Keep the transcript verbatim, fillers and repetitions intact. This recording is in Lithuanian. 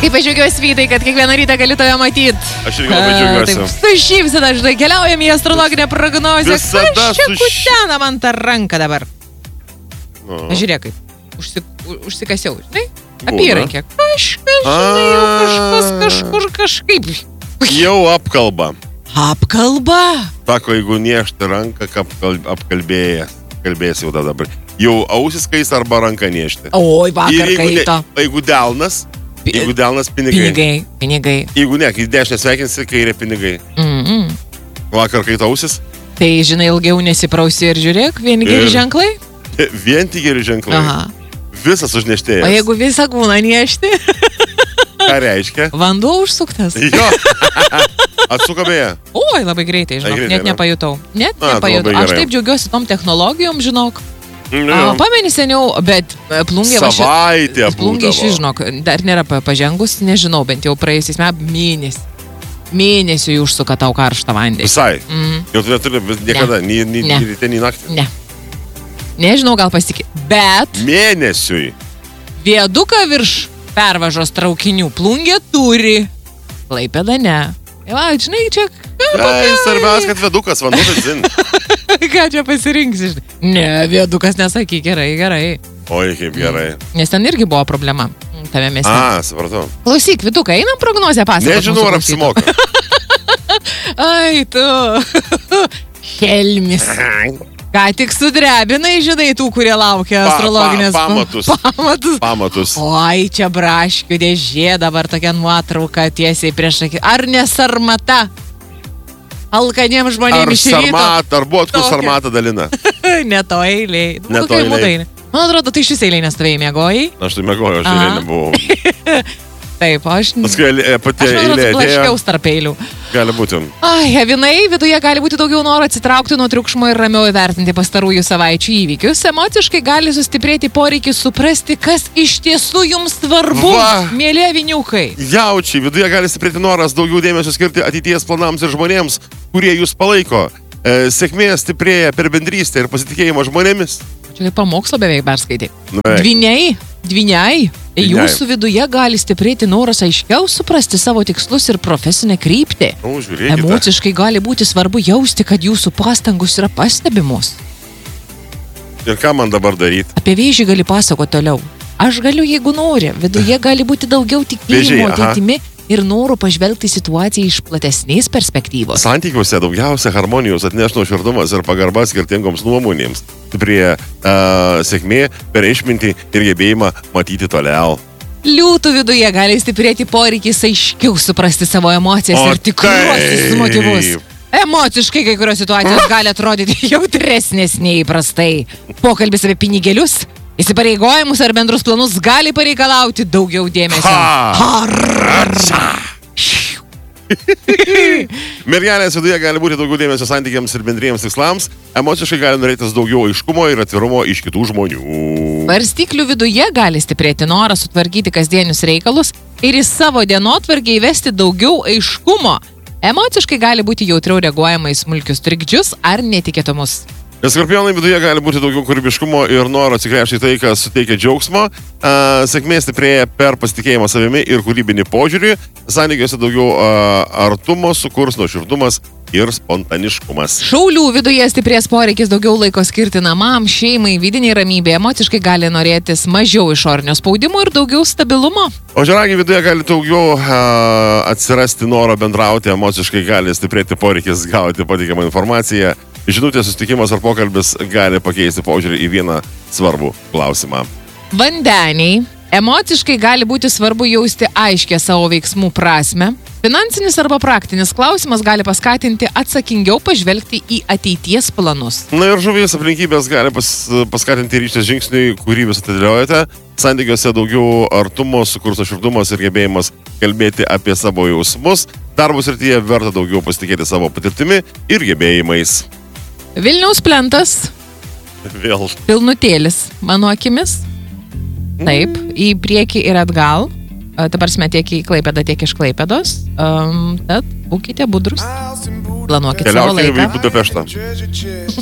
kaip aš džiaugiuosi, Vytai, kad kiekvieną rytą galiu tave matyti. Aš irgi labai džiaugiuosi. Taip, sušypsi dažnai, keliaujam į astrologinę prognozę. Visada Kas čia suš- kutena man tą ranką dabar? Nu. Žiūrėk, kaip užsi, užsikasiau, žinai? Būna. Apyrankė. Kažkas, žinai, jau kažkas, kažkur, kažkaip. Jau apkalba. Apkalba. Sako, jeigu niešti ranką, apkal- apkalbėjęs. Kalbėjęs jau tada dabar. Jau ausis kaista arba ranka niešti. Oi, vakar jeigu, ne, kaito. jeigu delnas, jeigu delnas pinigai. Pinigai, pinigai. Jeigu ne, kai dešinę sveikinsi, kairė pinigai. Mm-mm. Vakar kaito ausis. Tai, žinai, ilgiau nesiprausi ir žiūrėk, vieni geri Ir- ženklai. Vien tik geri ženklai. Aha. Visas užneštėjęs. O jeigu visą kūną niešti, Ką reiškia? vanduo užsuktas. Jo. Atsuko beje. Oi, labai greitai, žinok, greitai, net ne? nepajutau. Net A, nepajutau. labai Aš gerai. taip džiaugiuosi tom technologijom, žinok. Nu, A, Pameni seniau, bet e, plungė va ši- Savaitė plungė būdavo. ši, žinok, dar nėra pa- pažengus, nežinau, bent jau praėjusiais metais mėnesį. Mėnesiui užsuka tau karštą vandenį. Visai. Mm, Jau tu neturi vis- niekada, nei, nei, Ne. nei ryte, nei naktį. ne. Nežinau, gal pasitikė. Bet Mėnesiui. vieduką virš pervažos traukinių plungė turi. Klaipėda ne. Va, žinai, čia Ai, svarbiausia, kad vedukas, vanduo benzin. ką čia pasirinksi, žinai. Ne, viedukas nesakyk, gerai, gerai. Oi, kaip gerai. Nes ten irgi buvo problema. Tame mieste. A, supratau. Klausyk, Viduka, einam prognozę pasakoti. Nežinau, ar apsimoka. Ai, tu. Helmis. Ką tik sudrebinai, žinai, tų, kurie laukia Pa- astrologinės pa- pamatus. pamatus. Pamatus. Oi, čia braškių dėžė, dabar tokia nuotrauka tiesiai prieš akį. Ar ne sarmata? Alkaniem Ar žmonėms iš ryto. sarmat, ar buvo atkus Tokia. sarmatą dalina? Ne to eiliai. Ne to eilėj. Man atrodo, tai šis eiliai nestovėjai miegojai. Aš tai mėgoju, aš Aha. eilė nebuvau. Taip, aš... Paskui eilė- pati Aš man eilė atrodo, atėjo. blaškiaus tarp eilių. Gali būti. Ai, avinai, viduje gali būti daugiau noro atsitraukti nuo triukšmo ir ramiau įvertinti pastarųjų savaičių įvykius. Emociškai gali sustiprėti poreikis suprasti, kas iš tiesų jums svarbu, Va. mėly aviniukai. Jaučiai, viduje gali stiprėti noras daugiau dėmesio skirti ateities planams ir žmonėms, kurie jūs palaiko. E, sėkmė stiprėja per bendrystę ir pasitikėjimą žmonėmis. Čia pamokslo beveik perskaitai. Nu, beveik. Dviniai, dviniai. Dvyniai. Jūsų viduje gali stiprėti noras aiškiau suprasti savo tikslus ir profesinę kryptį. O, žiūrėkite. Emociškai gali būti svarbu jausti, kad jūsų pastangos yra pastebimos. Ir ką man dabar daryti? Apie vėžį gali pasakoti toliau. Aš galiu, jeigu nori. Viduje gali būti daugiau Vėžiai, tikėjimo aha. ateitimi ir noro pažvelgti situaciją iš platesnės perspektyvos. Santykiuose daugiausia harmonijos atneš nuoširdumas ir pagarba skirtingoms nuomonėms. Prie uh, sėkmė per išmintį ir gebėjimą matyti toliau. Liūtų viduje gali stiprėti poreikis aiškiau suprasti savo emocijas O ir tikruosius taip. motyvus. Emociškai kai kurios situacijos gali atrodyti jautresnės nei įprastai. Pokalbis apie pinigėlius, įsipareigojimus ar bendrus planus gali pareikalauti daugiau dėmesio. Ha! Mergelės viduje gali būti daugiau dėmesio santykiams ir bendriems tikslams. Emociškai gali norėtis daugiau aiškumo ir atvirumo iš kitų žmonių. Svarstyklių viduje gali stiprėti noras sutvarkyti kasdienius reikalus ir į savo dienotvarkę įvesti daugiau aiškumo. Emociškai gali būti jautriau reaguojama į smulkius trikdžius ar netikėtumus. Skorpionai viduje gali būti daugiau kūrybiškumo ir noro atsigręžti į tai, kas suteikia džiaugsmo. A, sėkmė stiprėja per pasitikėjimą savimi ir kūrybinį požiūrį. Santykiuose daugiau a, artumo sukurs nuoširdumas ir spontaniškumas. Šaulių viduje stiprės poreikis daugiau laiko skirti namam, šeimai, vidiniai ramybė. Emociškai gali norėtis mažiau išorinio spaudimo ir daugiau stabilumo. O žiragiai viduje gali daugiau a, atsirasti noro bendrauti, emociškai gali stiprėti poreikis gauti patikimą informaciją. Žinutė, susitikimas ar pokalbis gali pakeisti požiūrį į vieną svarbų klausimą. Vandeniai. Emociškai gali būti svarbu jausti aiškę savo veiksmų prasme. Finansinis arba praktinis klausimas gali paskatinti atsakingiau pažvelgti į ateities planus. Na ir žuvies aplinkybės gali pas, paskatinti ryštis žingsniui, kurį vis atidėliojate. Santykiuose daugiau artumo, sukurs nuoširdumas ir gebėjimas kalbėti apie savo jausmus. Darbo srityje verta daugiau pasitikėti savo patirtimi ir gebėjimais. Vilniaus plentas. Vėl. Pilnutėlis, mano akimis. Taip, į priekį ir atgal. Ta prasme, tiek į Klaipėdą, tiek iš Klaipėdos. Um, tad būkite budrus. Planuokite savo Keliaukime laiką. į Budapeštą.